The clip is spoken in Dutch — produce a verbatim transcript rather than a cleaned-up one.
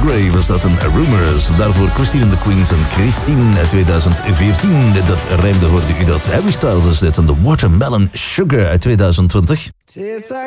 Gray was dat een Rumors. Daarvoor Christine and the Queens en Christine uit tweeduizend veertien. Dat rijmde, hoorde u dat. Harry Styles is dit en The Watermelon Sugar uit tweeduizend twintig.